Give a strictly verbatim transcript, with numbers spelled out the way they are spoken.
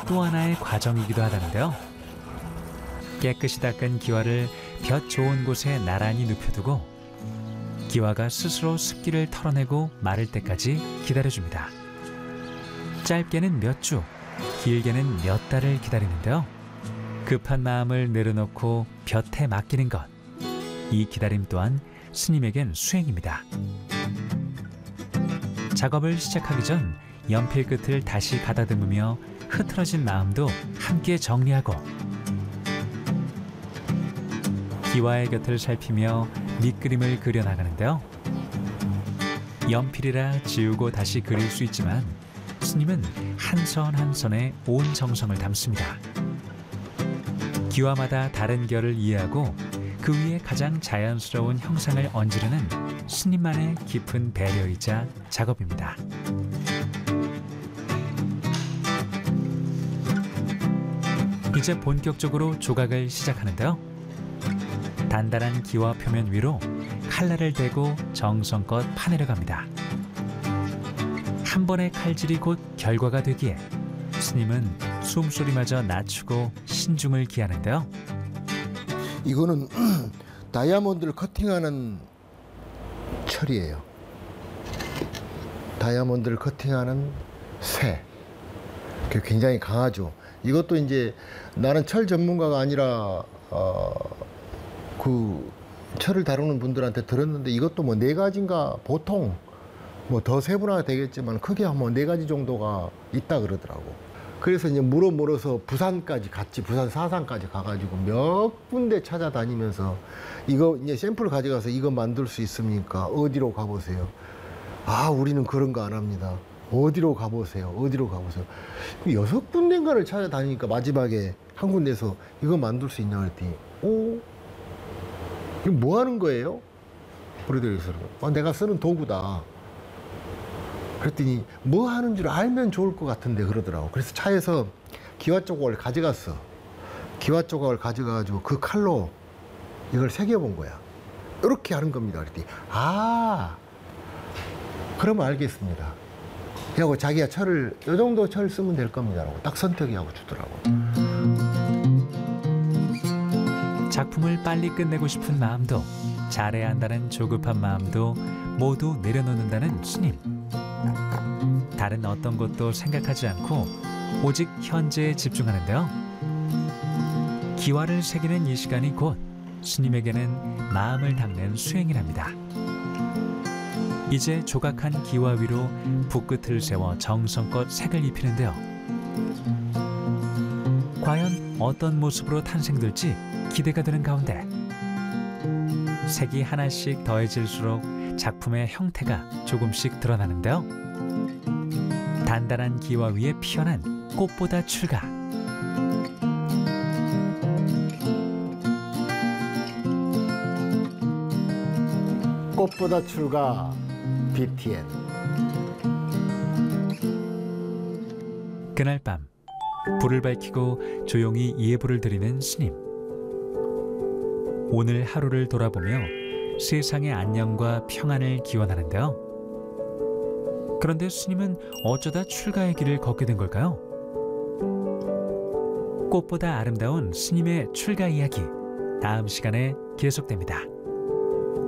또 하나의 과정이기도 하다는데요. 깨끗이 닦은 기와를 볕 좋은 곳에 나란히 눕혀두고 기와가 스스로 습기를 털어내고 마를 때까지 기다려줍니다. 짧게는 몇 주, 길게는 몇 달을 기다리는데요. 급한 마음을 내려놓고 볕에 맡기는 것. 이 기다림 또한 스님에겐 수행입니다. 작업을 시작하기 전 연필 끝을 다시 가다듬으며 흐트러진 마음도 함께 정리하고 기와의 곁을 살피며 밑그림을 그려나가는데요. 연필이라 지우고 다시 그릴 수 있지만 스님은 한 선 한 선에 온 정성을 담습니다. 기와마다 다른 결을 이해하고 그 위에 가장 자연스러운 형상을 얹으려는 스님만의 깊은 배려이자 작업입니다. 이제 본격적으로 조각을 시작하는데요. 단단한 기와 표면 위로 칼날을 대고 정성껏 파내려 갑니다. 한 번의 칼질이 곧 결과가 되기에 스님은 숨소리마저 낮추고 신중을 기하는데요. 이거는 다이아몬드를 커팅하는 철이에요. 다이아몬드를 커팅하는 쇠. 굉장히 강하죠. 이것도 이제 나는 철 전문가가 아니라 어, 그 철을 다루는 분들한테 들었는데 이것도 뭐 네 가지인가 보통 뭐 더 세분화가 되겠지만 크게 한 뭐 네 가지 정도가 있다 그러더라고. 그래서 이제 물어 물어서 부산까지 갔지. 부산 사상까지 가가지고 몇 군데 찾아다니면서 이거 이제 샘플 가져가서 이거 만들 수 있습니까? 어디로 가보세요. 아, 우리는 그런 거 안 합니다. 어디로 가보세요. 어디로 가보세요. 여섯 군데인가를 찾아다니니까 마지막에 한 군데서 이거 만들 수 있냐 그랬더니 오, 이거 뭐 하는 거예요? 그러더라고요. 아, 내가 쓰는 도구다. 그랬더니 뭐 하는 줄 알면 좋을 것 같은데 그러더라고. 그래서 차에서 기와 조각을 가져갔어. 기와 조각을 가져가가지고 그 칼로 이걸 새겨본 거야. 이렇게 하는 겁니다. 그랬더니 아, 그러면 알겠습니다. 그리고 자기가 철을 이 정도 철 쓰면 될 겁니다 라고 딱 선택하고 주더라고. 작품을 빨리 끝내고 싶은 마음도 잘해야 한다는 조급한 마음도 모두 내려놓는다는 스님. 다른 어떤 것도 생각하지 않고 오직 현재에 집중하는데요. 기와를 새기는 이 시간이 곧 스님에게는 마음을 닦는 수행이랍니다. 이제 조각한 기와 위로 붓끝을 세워 정성껏 색을 입히는데요. 과연 어떤 모습으로 탄생될지 기대가 되는 가운데 색이 하나씩 더해질수록 작품의 형태가 조금씩 드러나는데요. 단단한 기와 위에 피어난 꽃보다 출가. 꽃보다 출가 비티엔. 그날 밤 불을 밝히고 조용히 예불을 드리는 스님. 오늘 하루를 돌아보며 세상의 안녕과 평안을 기원하는데요. 그런데 스님은 어쩌다 출가의 길을 걷게 된 걸까요? 꽃보다 아름다운 스님의 출가 이야기 다음 시간에 계속됩니다.